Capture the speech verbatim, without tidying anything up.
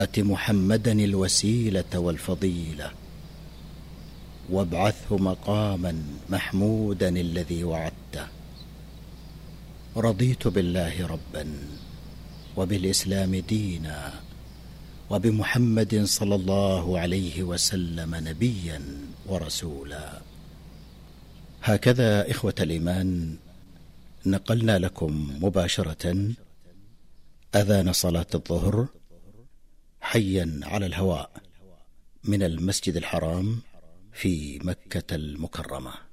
آت محمدا الوسيلة والفضيلة وابعثه مقاما محمودا الذي وعدته. رضيت بالله ربا وبالإسلام دينا وبمحمد صلى الله عليه وسلم نبيا ورسولا. هكذا إخوة الإيمان نقلنا لكم مباشرة أذان صلاة الظهر حيا على الهواء من المسجد الحرام في مكة المكرمة.